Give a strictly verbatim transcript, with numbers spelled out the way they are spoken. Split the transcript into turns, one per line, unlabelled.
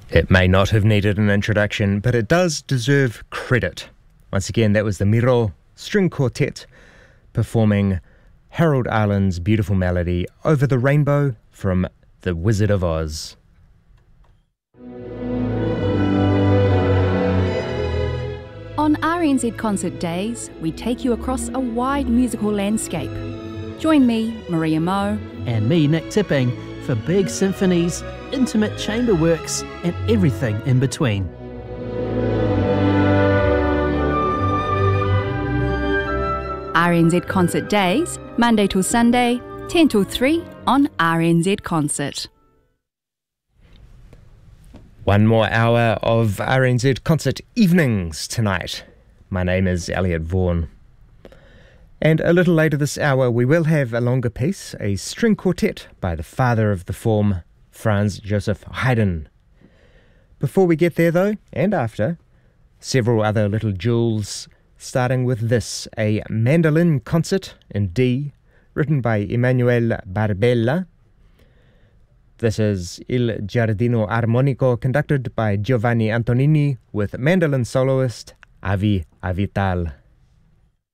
It may not have needed an introduction, but it does deserve credit. Once again, that was the Miro String Quartet performing Harold Arlen's beautiful melody Over the Rainbow from The Wizard of Oz.
On R N Z Concert Days, we take you across a wide musical landscape. Join me, Maria Moe,
and me, Nick Tipping, for big symphonies, intimate chamber works, and everything in between.
R N Z Concert Days, Monday till Sunday, ten till three on R N Z Concert.
One more hour of R N Z Concert Evenings tonight. My name is Elliot Vaughan. And a little later this hour, we will have a longer piece, a string quartet by the father of the form, Franz Joseph Haydn. Before we get there, though, and after, several other little jewels, starting with this, a mandolin concert in D, written by Emanuele Barbella. This is Il Giardino Armonico, conducted by Giovanni Antonini, with mandolin soloist Avi Avital.